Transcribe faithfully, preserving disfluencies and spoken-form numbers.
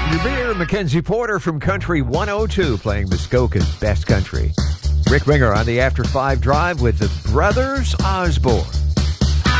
Your beer, Mackenzie Porter from Country one oh two, playing Muskoka's best country. Rick Ringer on the After Five Drive with the Brothers Osborne.